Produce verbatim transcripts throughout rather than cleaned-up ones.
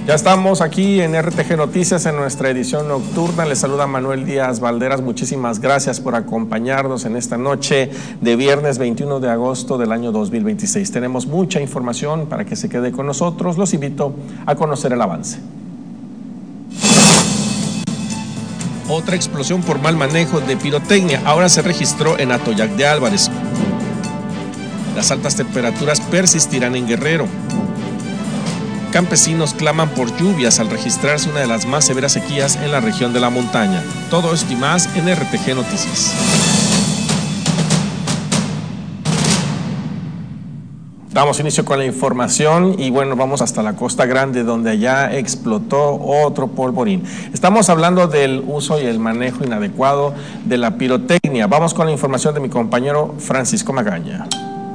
Ya estamos aquí en R T G Noticias en nuestra edición nocturna. Les saluda Manuel Díaz Valderas. Muchísimas gracias por acompañarnos en esta noche de viernes veintiuno de agosto del año dos mil veintiséis. Tenemos mucha información para que se quede con nosotros. Los invito a conocer el avance. Otra explosión por mal manejo de pirotecnia ahora se registró en Atoyac de Álvarez. Las altas temperaturas persistirán en Guerrero. Campesinos claman por lluvias al registrarse una de las más severas sequías en la región de la montaña. Todo esto y más en R T G Noticias. Damos inicio con la información y bueno, vamos hasta la Costa Grande, donde allá explotó otro polvorín. Estamos hablando del uso y el manejo inadecuado de la pirotecnia. Vamos con la información de mi compañero Francisco Magaña.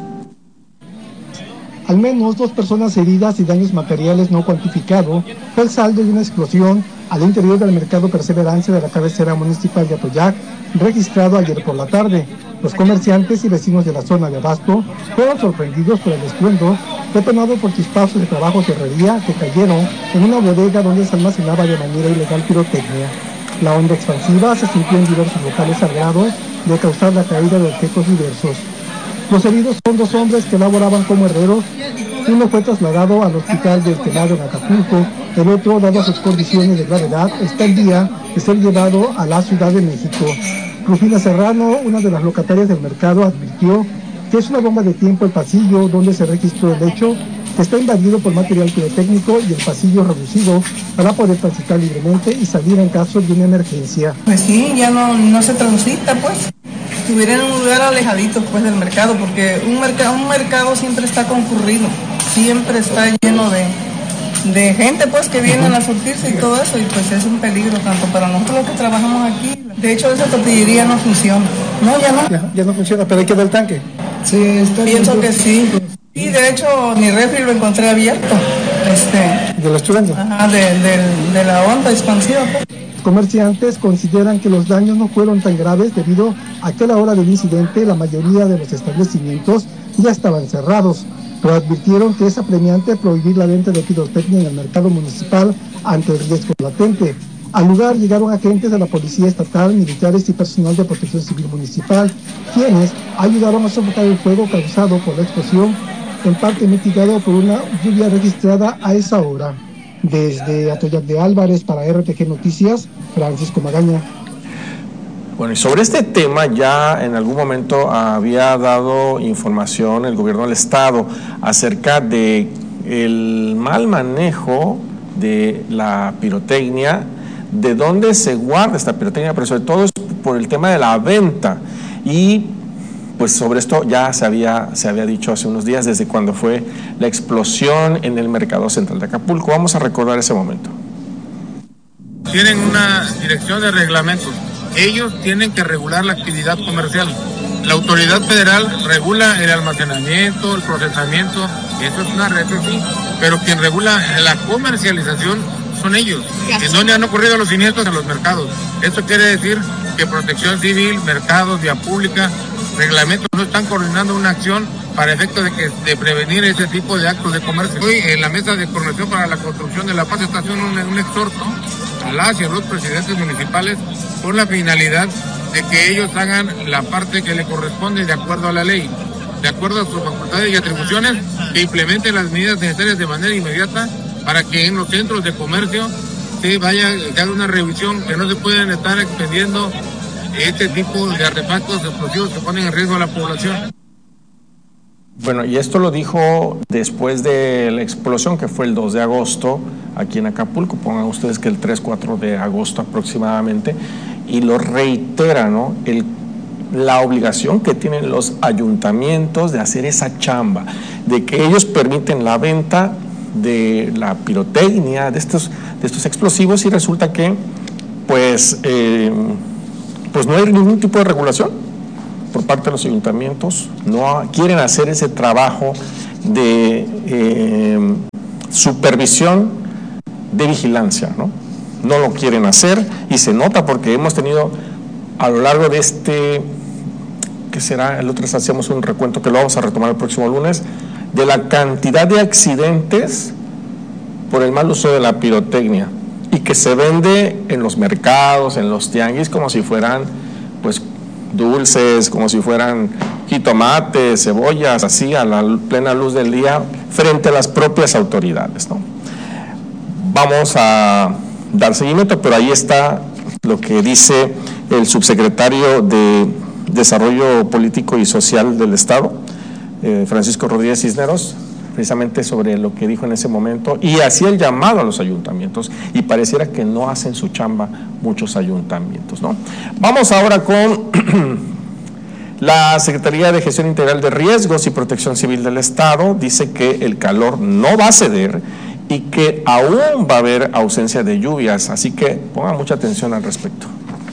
Al menos dos personas heridas y daños materiales no cuantificados fue el saldo de una explosión al interior del mercado Perseverancia de la cabecera municipal de Atoyac, registrado ayer por la tarde. Los comerciantes y vecinos de la zona de Abasto fueron sorprendidos por el estruendo detonado por chispazos de trabajos de herrería que cayeron en una bodega donde se almacenaba de manera ilegal pirotecnia. La onda expansiva se sintió en diversos locales al grado de causar la caída de objetos diversos. Los heridos son dos hombres que laboraban como herreros. Uno fue trasladado al hospital del Tenado en Acapulco, el otro, dado sus condiciones de gravedad, está en vía de ser llevado a la Ciudad de México. Rufina Serrano, una de las locatarias del mercado, advirtió que es una bomba de tiempo el pasillo donde se registró el hecho, que está invadido por material pirotécnico y el pasillo reducido para poder transitar libremente y salir en caso de una emergencia. Pues sí, ya no, no se transita, pues. Estuviera en un lugar alejadito pues del mercado, porque un, mercado, un mercado siempre está concurrido, siempre está lleno de, de gente pues que vienen a surtirse y todo eso, y pues es un peligro tanto para nosotros los que trabajamos aquí. De hecho esa tortillería no funciona. No, ya no. Ya, ya no funciona, pero ahí quedó el tanque. Sí, está pienso que sí. Y de hecho mi refri lo encontré abierto. Este, ¿De los estruendos? Ajá, de, de, de la onda expansiva pues. Comerciantes consideran que los daños no fueron tan graves debido a que a la hora del incidente la mayoría de los establecimientos ya estaban cerrados, pero advirtieron que es apremiante prohibir la venta de pirotecnia en el mercado municipal ante el riesgo latente. Al lugar llegaron agentes de la Policía Estatal, militares y personal de Protección Civil Municipal, quienes ayudaron a sofocar el fuego causado por la explosión, en parte mitigado por una lluvia registrada a esa hora. Desde Atoyac de Álvarez para R T G Noticias, Francisco Magaña. Bueno, y sobre este tema ya en algún momento había dado información el gobierno del estado acerca de el mal manejo de la pirotecnia, de dónde se guarda esta pirotecnia, pero sobre todo es por el tema de la venta. Y pues sobre esto ya se había, se había dicho hace unos días, desde cuando fue la explosión en el Mercado Central de Acapulco. Vamos a recordar ese momento. Tienen una dirección de reglamentos. Ellos tienen que regular la actividad comercial. La autoridad federal regula el almacenamiento, el procesamiento, eso es una red, sí, pero quien regula la comercialización son ellos. En donde han ocurrido los siniestros en los mercados. Esto quiere decir que Protección Civil, mercados, vía pública, reglamentos no están coordinando una acción para efecto de, que, de prevenir ese tipo de actos de comercio. Hoy en la mesa de coordinación para la construcción de la paz está haciendo un, un exhorto a las y a los presidentes municipales con la finalidad de que ellos hagan la parte que le corresponde de acuerdo a la ley, de acuerdo a sus facultades y atribuciones, que implementen las medidas necesarias de manera inmediata para que en los centros de comercio se vaya a haga una revisión, que no se pueden estar expendiendo este tipo de artefactos explosivos que ponen en riesgo a la población. Bueno, y esto lo dijo después de la explosión que fue el dos de agosto aquí en Acapulco, pongan ustedes que el tres, cuatro de agosto aproximadamente, y lo reitera, ¿no? El, la obligación que tienen los ayuntamientos de hacer esa chamba, de que ellos permiten la venta de la pirotecnia, de estos, de estos explosivos, y resulta que pues, eh, pues no hay ningún tipo de regulación por parte de los ayuntamientos, no quieren hacer ese trabajo de eh, supervisión, de vigilancia, ¿no? No lo quieren hacer y se nota porque hemos tenido a lo largo de este, ¿qué será? El otro día hacíamos un recuento que lo vamos a retomar el próximo lunes, de la cantidad de accidentes por el mal uso de la pirotecnia y que se vende en los mercados, en los tianguis, como si fueran pues dulces, como si fueran jitomates, cebollas, así a la plena luz del día, frente a las propias autoridades, ¿no? Vamos a dar seguimiento, pero ahí está lo que dice el subsecretario de Desarrollo Político y Social del Estado, eh, Francisco Rodríguez Cisneros, precisamente sobre lo que dijo en ese momento, y hacía el llamado a los ayuntamientos, y pareciera que no hacen su chamba muchos ayuntamientos, ¿no? Vamos ahora con la Secretaría de Gestión Integral de Riesgos y Protección Civil del Estado. Dice que el calor no va a ceder y que aún va a haber ausencia de lluvias, así que pongan mucha atención al respecto.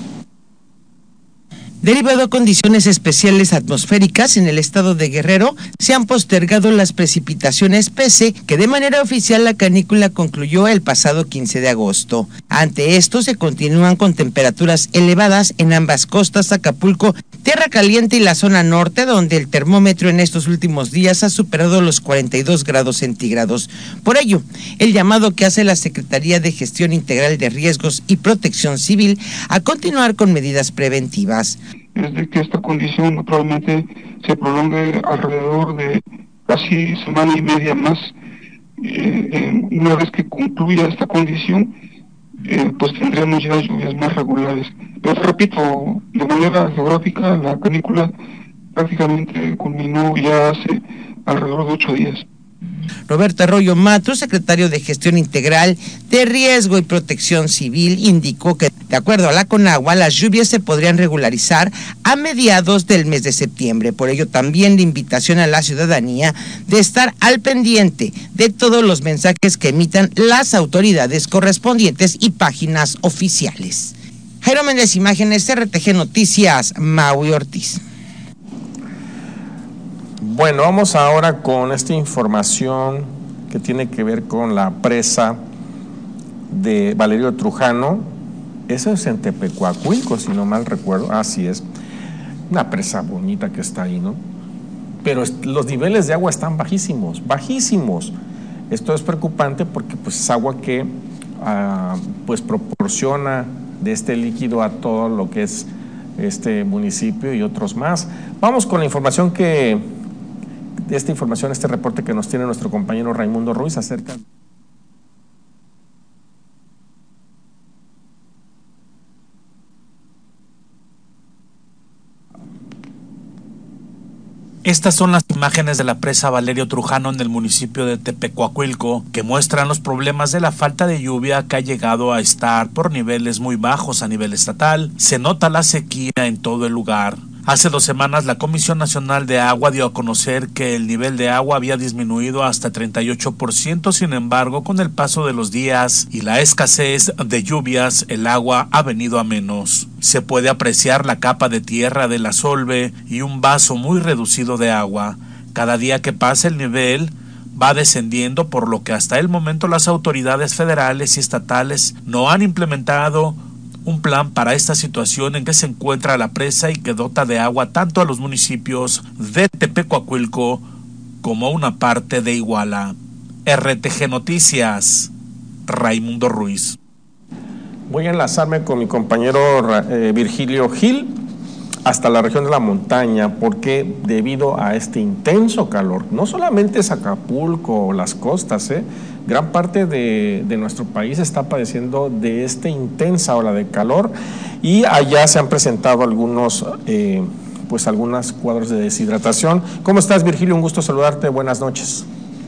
Derivado a condiciones especiales atmosféricas en el estado de Guerrero, se han postergado las precipitaciones pese que de manera oficial la canícula concluyó el pasado quince de agosto. Ante esto se continúan con temperaturas elevadas en ambas costas, Acapulco, Tierra Caliente y la zona norte, donde el termómetro en estos últimos días ha superado los cuarenta y dos grados centígrados. Por ello, el llamado que hace la Secretaría de Gestión Integral de Riesgos y Protección Civil a continuar con medidas preventivas. Es de que esta condición naturalmente se prolongue alrededor de casi semana y media más. Eh, eh, una vez que concluya esta condición, eh, pues tendremos ya lluvias más regulares. Pero repito, de manera geográfica, la canícula prácticamente culminó ya hace alrededor de ocho días. Roberto Arroyo Mato, secretario de Gestión Integral de Riesgo y Protección Civil, indicó que, de acuerdo a la Conagua, las lluvias se podrían regularizar a mediados del mes de septiembre. Por ello, también la invitación a la ciudadanía de estar al pendiente de todos los mensajes que emitan las autoridades correspondientes y páginas oficiales. Jairo Méndez, Imágenes, R T G Noticias, Maui Ortiz. Bueno, vamos ahora con esta información que tiene que ver con la presa de Valerio Trujano. Eso es en Tepecuacuilco, si no mal recuerdo. Así es, una presa bonita que está ahí, ¿no? Pero los niveles de agua están bajísimos, bajísimos. Esto es preocupante porque pues es agua que uh, pues proporciona de este líquido a todo lo que es este municipio y otros más. Vamos con la información que esta información, este reporte que nos tiene nuestro compañero Raimundo Ruiz acerca. Estas son las imágenes de la presa Valerio Trujano en el municipio de Tepecuacuilco, que muestran los problemas de la falta de lluvia que ha llegado a estar por niveles muy bajos a nivel estatal. Se nota la sequía en todo el lugar. Hace dos semanas la Comisión Nacional de Agua dio a conocer que el nivel de agua había disminuido hasta treinta y ocho por ciento, sin embargo, con el paso de los días y la escasez de lluvias, el agua ha venido a menos. Se puede apreciar la capa de tierra de la solve y un vaso muy reducido de agua. Cada día que pasa el nivel va descendiendo, por lo que hasta el momento las autoridades federales y estatales no han implementado un plan para esta situación en que se encuentra la presa y que dota de agua tanto a los municipios de Tepecuacuilco como una parte de Iguala. R T G Noticias, Raimundo Ruiz. Voy a enlazarme con mi compañero eh, Virgilio Gil hasta la región de la montaña, porque debido a este intenso calor, no solamente es Acapulco o las costas, eh, gran parte de, de nuestro país está padeciendo de esta intensa ola de calor, y allá se han presentado algunos, eh, pues algunos cuadros de deshidratación. ¿Cómo estás, Virgilio? Un gusto saludarte, buenas noches.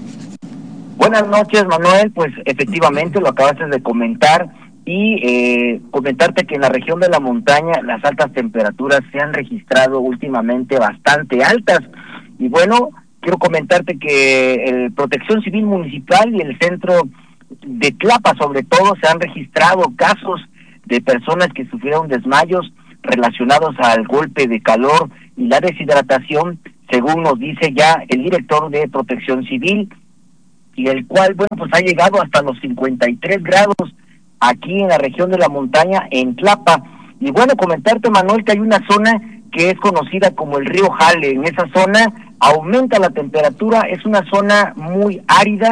Buenas noches, Manuel. Pues efectivamente lo acabaste de comentar, y eh, comentarte que en la región de la montaña las altas temperaturas se han registrado últimamente bastante altas, y bueno, quiero comentarte que el Protección Civil Municipal y el centro de Tlapa, sobre todo, se han registrado casos de personas que sufrieron desmayos relacionados al golpe de calor y la deshidratación, según nos dice ya el director de Protección Civil, y el cual, bueno, pues ha llegado hasta los cincuenta y tres grados aquí en la región de la montaña, en Tlapa. Y bueno, comentarte, Manuel, que hay una zona que es conocida como el río Jale. En esa zona aumenta la temperatura, es una zona muy árida,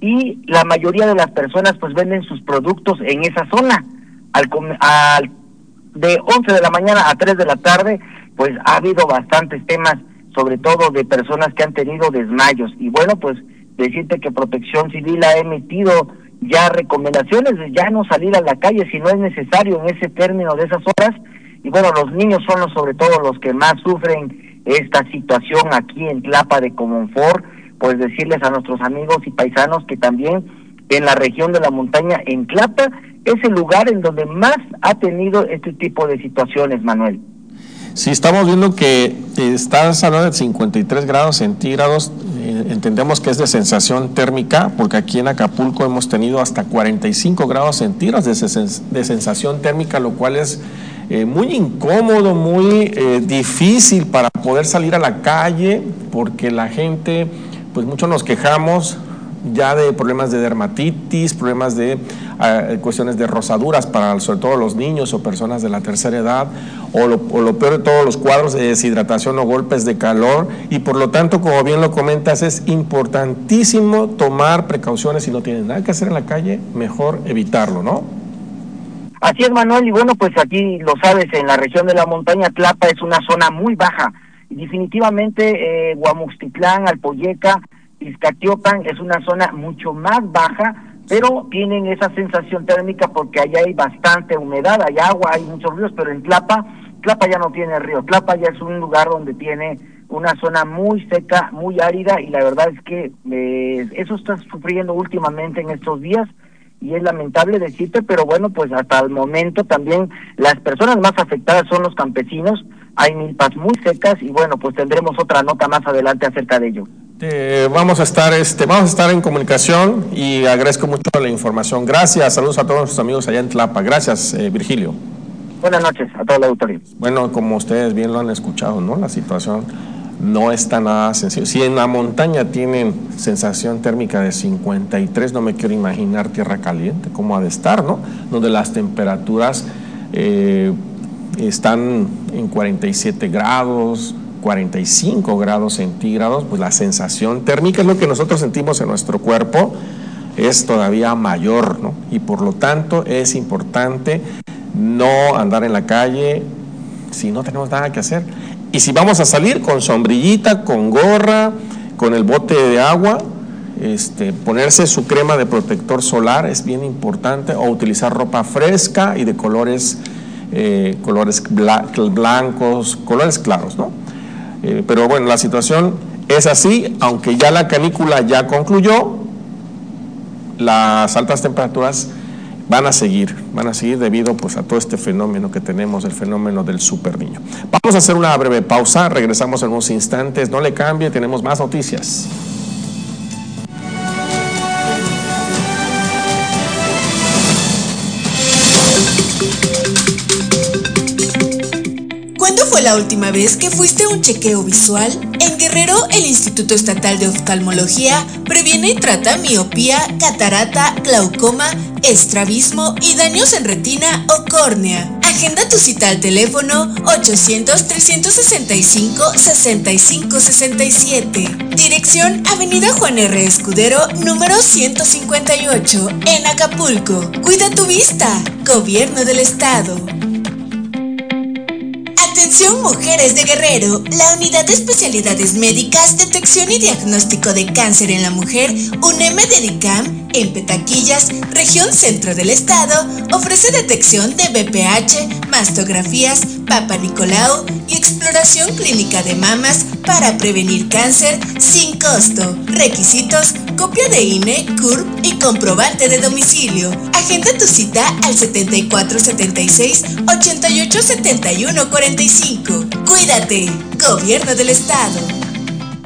y la mayoría de las personas pues venden sus productos en esa zona. Al, al de once de la mañana a tres de la tarde, pues ha habido bastantes temas, sobre todo de personas que han tenido desmayos. Y bueno, pues decirte que Protección Civil ha emitido ya recomendaciones de ya no salir a la calle si no es necesario en ese término de esas horas. Y bueno, los niños son los, sobre todo los que más sufren esta situación aquí en Tlapa de Comonfort. Pues decirles a nuestros amigos y paisanos que también en la región de la montaña, en Tlapa, es el lugar en donde más ha tenido este tipo de situaciones, Manuel. Sí, estamos viendo que estás hablando de cincuenta y tres grados centígrados, eh, entendemos que es de sensación térmica, porque aquí en Acapulco hemos tenido hasta cuarenta y cinco grados centígrados de, sens de sensación térmica, lo cual es eh, muy incómodo, muy eh, difícil para poder salir a la calle, porque la gente, pues muchos nos quejamos ya de problemas de dermatitis, problemas de uh, cuestiones de rosaduras para sobre todo los niños o personas de la tercera edad, o lo, o lo peor de todos, los cuadros de deshidratación o golpes de calor, y por lo tanto, como bien lo comentas, es importantísimo tomar precauciones. Si no tienes nada que hacer en la calle, mejor evitarlo, ¿no? Así es, Manuel, y bueno, pues aquí lo sabes, en la región de la montaña, Tlapa es una zona muy baja, y definitivamente eh, Guamuxtitlán, Alpoyeca, Iztaciopan es una zona mucho más baja, pero tienen esa sensación térmica porque allá hay bastante humedad, hay agua, hay muchos ríos, pero en Tlapa, Tlapa ya no tiene río, Tlapa ya es un lugar donde tiene una zona muy seca, muy árida, y la verdad es que eh, eso está sufriendo últimamente en estos días, y es lamentable decirte, pero bueno, pues hasta el momento también las personas más afectadas son los campesinos, hay milpas muy secas, y bueno, pues tendremos otra nota más adelante acerca de ello. Eh, vamos a estar este vamos a estar en comunicación, y agradezco mucho la información. Gracias, saludos a todos nuestros amigos allá en Tlapa. Gracias, eh, Virgilio. Buenas noches a toda la auditoría. Bueno, como ustedes bien lo han escuchado, ¿no? La situación no está nada sencilla. Si en la montaña tienen sensación térmica de cincuenta y tres, no me quiero imaginar tierra caliente, cómo ha de estar, ¿no? Donde las temperaturas eh, están en cuarenta y siete grados, cuarenta y cinco grados centígrados, pues la sensación térmica es lo que nosotros sentimos en nuestro cuerpo, es todavía mayor, ¿no? Y por lo tanto es importante no andar en la calle si no tenemos nada que hacer. Y si vamos a salir, con sombrillita, con gorra, con el bote de agua, este, ponerse su crema de protector solar es bien importante, o utilizar ropa fresca y de colores, eh, colores bla blancos, colores claros, ¿no? Eh, pero bueno, la situación es así, aunque ya la canícula ya concluyó, las altas temperaturas van a seguir, van a seguir debido pues a todo este fenómeno que tenemos, el fenómeno del superniño. Vamos a hacer una breve pausa, regresamos en unos instantes, no le cambie, tenemos más noticias. ¿Cuándo fue la última vez que fuiste a un chequeo visual? En Guerrero, el Instituto Estatal de Oftalmología previene y trata miopía, catarata, glaucoma, estrabismo y daños en retina o córnea. Agenda tu cita al teléfono ochocientos, trescientos sesenta y cinco, sesenta y cinco sesenta y siete. Dirección Avenida Juan R. Escudero, número ciento cincuenta y ocho, en Acapulco. Cuida tu vista. Gobierno del Estado. Atención mujeres de Guerrero, la Unidad de Especialidades Médicas, Detección y Diagnóstico de Cáncer en la Mujer, UNEM Dedicam, en Petaquillas, región centro del estado, ofrece detección de B P H, mastografías, Papa Nicolau y exploración clínica de mamas para prevenir cáncer sin costo. Requisitos: copia de I N E, C U R P y comprobante de domicilio. Agenda tu cita al setenta y cuatro setenta y seis, ochenta y ocho setenta y uno cuarenta y cinco. Cuídate, Gobierno del Estado.